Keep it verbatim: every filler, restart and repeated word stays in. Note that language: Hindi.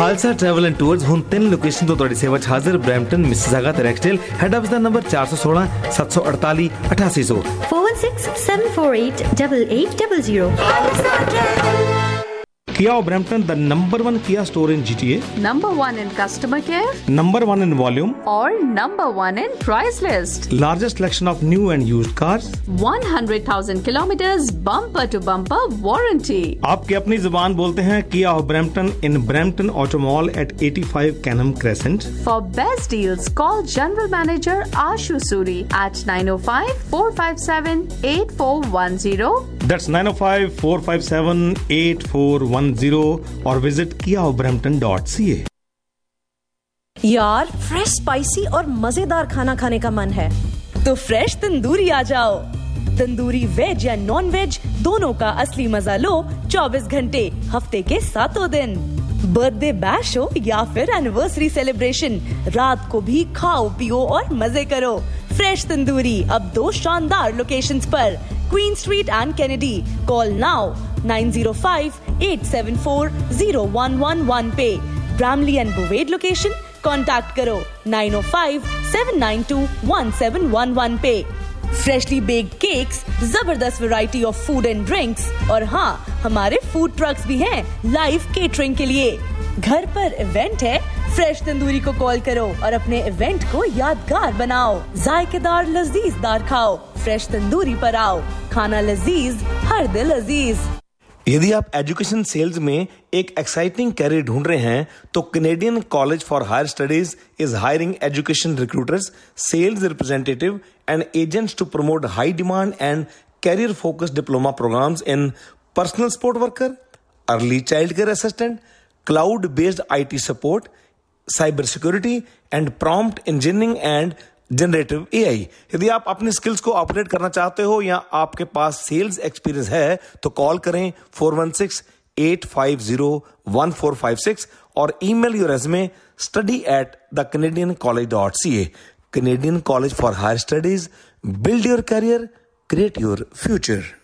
खालसा ट्रैवल एंड टूर्स हुन तीन लोकेशन तो ਤੁਹਾਡੀ ਸੇਵਾ 'ਚ ਹਾਜ਼ਰ ਬ੍ਰੈਂਪਟਨ ਮਿਸਿਸਾਗਾ ਤੇ ਰੈਕਸਡੇਲ ਹੈਡ ਆਫਿਸ ਦਾ ਨੰਬਰ ਚਾਰ ਸੌ ਸੋਲਾਂ ਸੱਤ ਸੌ ਅੜਤਾਲੀ ਅਠਾਸੀ ਸੌ four one six seven four eight eight eight zero zero. Kia Brampton, the number one Kia store in G T A. Number one in customer care. Number one in volume. Or number one in price list. Largest selection of new and used cars. one hundred thousand kilometers bumper to bumper warranty. आपकी अपनी जुबान बोलते हैं Kia Brampton in Brampton Auto Mall at eighty-five Canham Crescent. For best deals, call General Manager Ashu Suri at nine oh five, four five seven, eight four one zero. That's nine oh five, four five seven, eight four one zero or visit kia brampton dot c a. यार फ्रेश स्पाइसी और मजेदार खाना खाने का मन है तो फ्रेश तंदूरी आ जाओ। तंदूरी वेज या नॉन वेज दोनों का असली मजा लो चौबीस घंटे हफ्ते के सातों दिन। बर्थडे बैश हो या फिर एनिवर्सरी सेलिब्रेशन, रात को भी खाओ पियो और मजे करो। फ्रेश तंदूरी अब दो शानदार लोकेशंस पर, queen street and Kennedy. Call now nine oh five, eight seven four, zero one one one पे। ब्रामली एंड बुवेड लोकेशन कांटेक्ट करो nine oh five, seven nine two, one seven one one पे। फ्रेशली बेक्ड केक्स, जबरदस्त variety of food and drinks और हाँ हमारे फूड ट्रक्स भी हैं लाइव केटरिंग के लिए। घर पर इवेंट है, फ्रेश तंदूरी को कॉल करो और अपने इवेंट को यादगार बनाओ। जायकेदार लजीजदार खाओ, फ्रेश तंदूरी पर आओ। खाना लजीज, हर दिल अजीज। यदि आप एजुकेशन सेल्स में एक एक्साइटिंग कैरियर ढूंढ रहे हैं तो Canadian college for higher studies is hiring education recruiters, sales representative and agents to promote high demand and career focused diploma programmes in personal support worker, early child care assistant, cloud based I T support, cyber security and prompt engineering and generative ए आई। यदि आप अपने स्किल्स को अपग्रेड करना चाहते हो या आपके पास सेल्स एक्सपीरियंस है तो कॉल करें four one six, eight five zero, one four five six और email your resume study at the canadian college dot c a. Canadian College for Higher Studies, build your career, create your future.